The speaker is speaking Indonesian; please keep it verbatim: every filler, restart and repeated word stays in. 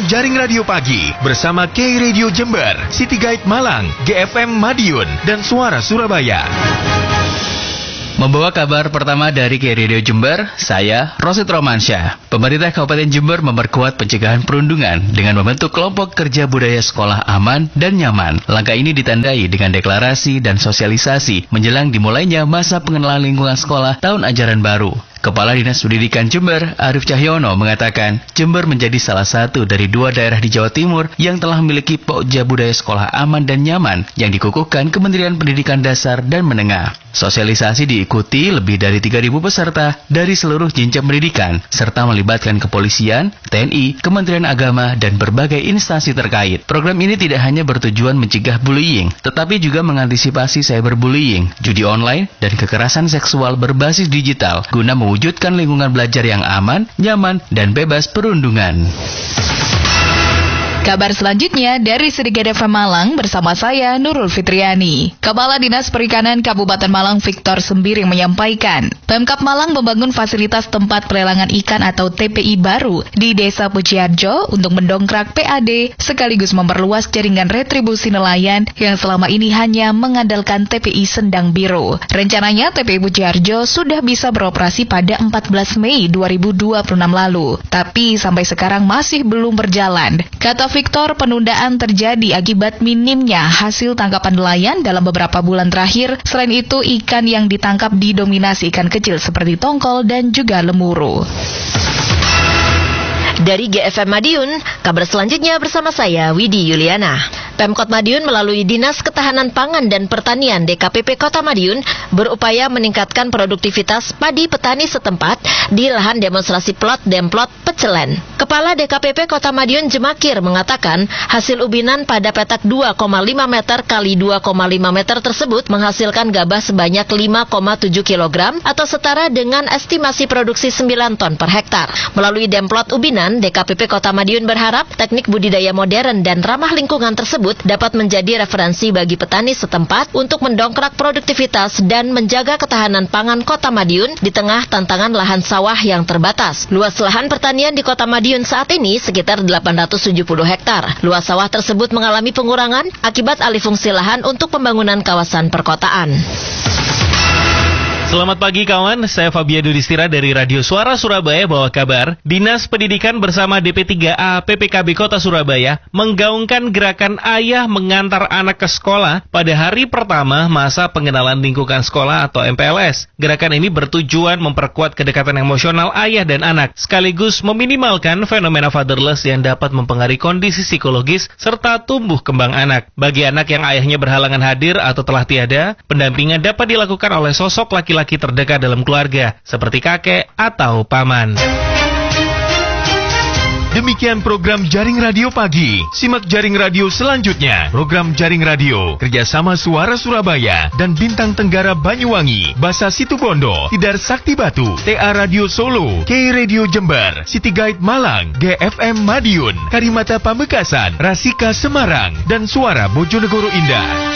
program Jaring Radio Pagi bersama K Radio Jember, City Guide Malang, G F M Madiun, dan Suara Surabaya. Membawa kabar pertama dari K Radio Jember, saya Rosid Romansyah. Pemerintah Kabupaten Jember memperkuat pencegahan perundungan dengan membentuk kelompok kerja budaya sekolah aman dan nyaman. Langkah ini ditandai dengan deklarasi dan sosialisasi menjelang dimulainya masa pengenalan lingkungan sekolah tahun ajaran baru. Kepala Dinas Pendidikan Jember, Arif Cahyono, mengatakan Jember menjadi salah satu dari dua daerah di Jawa Timur yang telah memiliki pokja budaya sekolah aman dan nyaman yang dikukuhkan Kementerian Pendidikan Dasar dan Menengah. Sosialisasi diikuti lebih dari tiga ribu peserta dari seluruh jenjang pendidikan, serta melibatkan kepolisian, T N I, Kementerian Agama, dan berbagai instansi terkait. Program ini tidak hanya bertujuan mencegah bullying, tetapi juga mengantisipasi cyberbullying, judi online, dan kekerasan seksual berbasis digital, guna mewujudkan lingkungan belajar yang aman, nyaman, dan bebas perundungan. Kabar selanjutnya dari City Guide F M Malang bersama saya Nurul Fitriani. Kepala Dinas Perikanan Kabupaten Malang Victor Sembiring menyampaikan, Pemkab Malang membangun fasilitas tempat pelelangan ikan atau T P I baru di Desa Pujiharjo untuk mendongkrak P A D sekaligus memperluas jaringan retribusi nelayan yang selama ini hanya mengandalkan T P I Sendang Biru. Rencananya T P I Pujiharjo sudah bisa beroperasi pada empat belas Mei dua ribu dua puluh enam lalu, tapi sampai sekarang masih belum berjalan. Kata Victor, penundaan terjadi akibat minimnya hasil tangkapan nelayan dalam beberapa bulan terakhir. Selain itu, ikan yang ditangkap didominasi ikan kecil seperti tongkol dan juga lemuru. Dari G F M Madiun, kabar selanjutnya bersama saya, Widi Yuliana. Pemkot Madiun melalui Dinas Ketahanan Pangan dan Pertanian D K P P Kota Madiun berupaya meningkatkan produktivitas padi petani setempat di lahan demonstrasi plot Demplot Pecelen. Kepala D K P P Kota Madiun Jemakir mengatakan hasil ubinan pada petak dua koma lima meter kali dua koma lima meter tersebut menghasilkan gabah sebanyak lima koma tujuh kilogram atau setara dengan estimasi produksi sembilan ton per hektar. Melalui Demplot ubinan, D K P P Kota Madiun berharap teknik budidaya modern dan ramah lingkungan tersebut dapat menjadi referensi bagi petani setempat untuk mendongkrak produktivitas dan menjaga ketahanan pangan Kota Madiun di tengah tantangan lahan sawah yang terbatas. Luas lahan pertanian di Kota Madiun saat ini sekitar delapan ratus tujuh puluh hektar. Luas sawah tersebut mengalami pengurangan akibat alih fungsi lahan untuk pembangunan kawasan perkotaan. Selamat pagi kawan, saya Fabia Dudistira dari Radio Suara Surabaya bawa kabar. Dinas Pendidikan bersama D P tiga A P P K B Kota Surabaya menggaungkan gerakan ayah mengantar anak ke sekolah pada hari pertama masa pengenalan lingkungan sekolah atau M P L S. Gerakan ini bertujuan memperkuat kedekatan emosional ayah dan anak, sekaligus meminimalkan fenomena fatherless yang dapat mempengaruhi kondisi psikologis serta tumbuh kembang anak. Bagi anak yang ayahnya berhalangan hadir atau telah tiada, pendampingan dapat dilakukan oleh sosok laki-laki laki terdekat dalam keluarga, seperti kakek atau paman. Demikian program Jaring Radio Pagi. Simak Jaring Radio selanjutnya. Program Jaring Radio kerjasama Suara Surabaya dan Bintang Tenggara Banyuwangi, Basa Situbondo, Tidar Sakti Batu, T A Radio Solo, K Radio Jember, City Guide Malang, G F M Madiun, Karimata Pamekasan, Rasika Semarang, dan Suara Bojonegoro Indah.